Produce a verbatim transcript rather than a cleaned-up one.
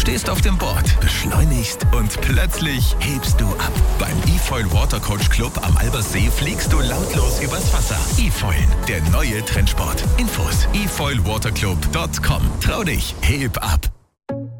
stehst auf dem Board, beschleunigst und plötzlich hebst du ab. Beim eFoil Water Coach Club am Albersee fliegst du lautlos übers Wasser. eFoil, der neue Trendsport. Infos: e foil water club punkt com. Trau dich, heb ab.